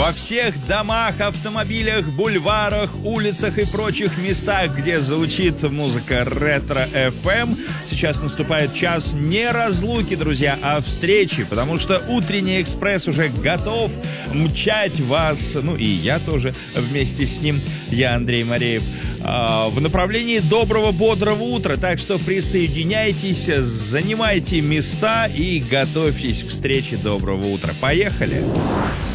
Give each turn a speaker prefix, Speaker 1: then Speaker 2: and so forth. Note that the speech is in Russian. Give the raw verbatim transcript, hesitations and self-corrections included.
Speaker 1: Во всех домах, автомобилях, бульварах, улицах и прочих местах, где звучит музыка Ретро-эф эм, сейчас наступает час не разлуки, друзья, а встречи, потому что утренний экспресс уже готов мчать вас, ну и я тоже вместе с ним, я Андрей Мареев, в направлении доброго, бодрого утра. Так что присоединяйтесь, занимайте места и готовьтесь к встрече доброго утра. Поехали!